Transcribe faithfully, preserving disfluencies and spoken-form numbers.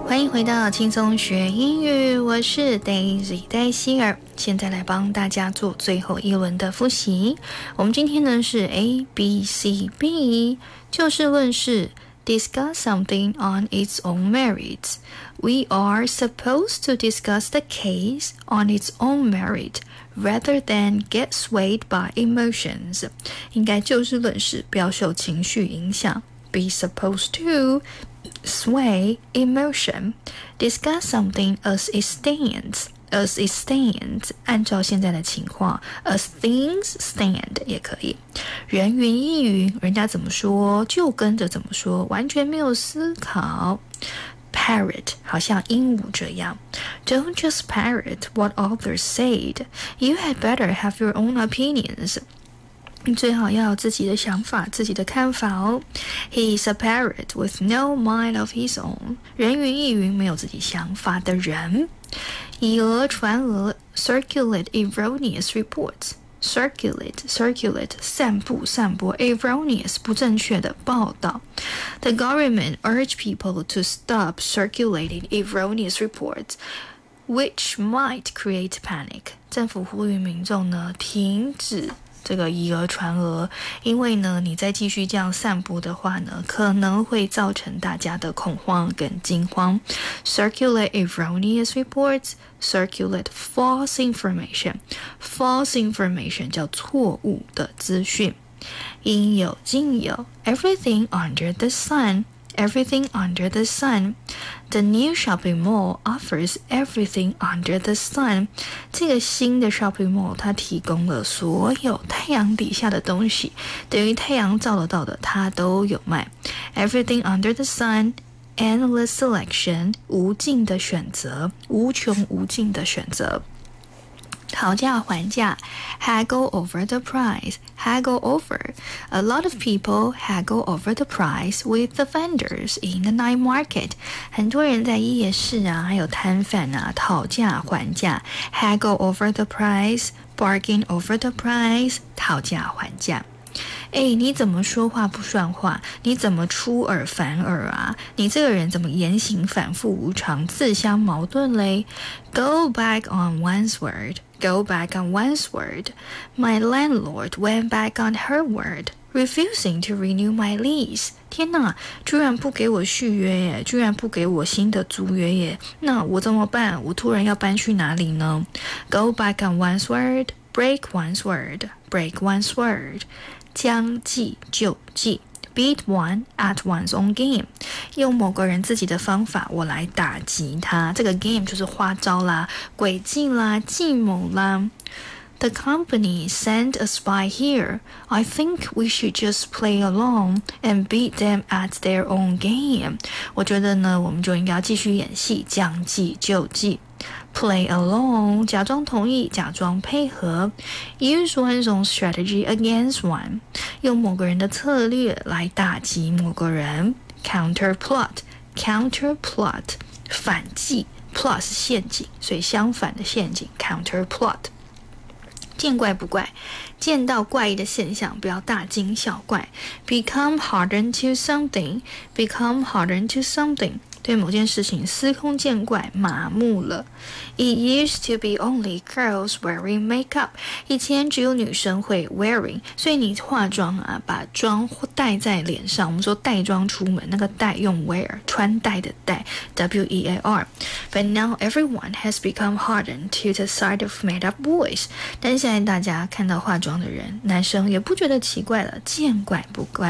欢迎回到轻松学英语，我是 Daisy 戴希尔。现在来帮大家做最后一轮的复习。我们今天呢是 A B C B， 就事论事。Discuss something on its own merits. We are supposed to discuss the case on its own merit rather than get swayed by emotions. 应该就事论事，不要受情绪影响。Be supposed to sway emotion. Discuss something as it stands. As it stands, 按照现在的情况 as things stand 也可以。人云亦云，人家怎么说就跟着怎么说，完全没有思考。Parrot 好像鹦鹉这样。Don't just parrot what others said. You had better have your own opinions.你最好要有自己的想法，自己的看法哦。He is a parrot with no mind of his own. 人云亦云，没有自己想法的人。以讹传讹 circulate erroneous reports. Circulate, circulate, 散布散播 erroneous 不正确的报道。The government urged people to stop circulating erroneous reports, which might create panic. 政府呼吁民众呢停止这个以讹传讹，因为呢你再继续这样散布的话呢，可能会造成大家的恐慌跟惊慌。Circulate erroneous reports, circulate false information. False information 叫错误的资讯。应有尽有 everything under the sun.Everything under the sun. The new shopping mall offers everything under the sun. 这个新的 shopping mall 它提供了所有太阳底下的东西，等于太阳照得到的它都有卖。Everything under the sun. Endless selection. 无尽的选择，无穷无尽的选择。讨价还价 haggle over the price. Haggle over. A lot of people haggle over the price with the vendors in the night market. 很多人在夜市啊，还有摊贩啊，讨价还价 haggle over the price, bargain over the price, 讨价还价。哎，你怎么说话不算话？你怎么出尔反尔啊？你这个人怎么言行反复无常，自相矛盾嘞？ Go back on one's word. Go back on one's word. My landlord went back on her word, refusing to renew my lease. 天哪，居然不给我续约耶，居然不给我新的租约耶，那我怎么办？我突然要搬去哪里呢？ Go back on one's word. Break one's word. Break one's word.将计就计 beat one at one's own game. 用某个人自己的方法，我来打击他。这个 game 就是花招啦、诡计啦、计谋啦。The company sent a spy here. I think we should just play along and beat them at their own game. 我觉得呢，我们就应该要继续演戏，将计就计。Play along, 假装同意，假装配合。Use one's own strategy against one. 用某个人的策略来打击某个人。Counterplot, counterplot, 反计 plot 是陷阱，所以相反的陷阱 counterplot。见怪不怪，见到怪异的现象，不要大惊小怪。Become hardened to something, become hardened to something.对某件事情司空见惯，麻木了。It used to be only girls wearing makeup. 以前只有女生会 wearing， 所以你化妆啊，把妆带在脸上。我们说带妆出门，那个带用 wear， 穿戴的戴 W E A R. But now everyone has become hardened to the sight of made-up boys. 但现在大家看到化妆的人，男生也不觉得奇怪了，见怪不怪。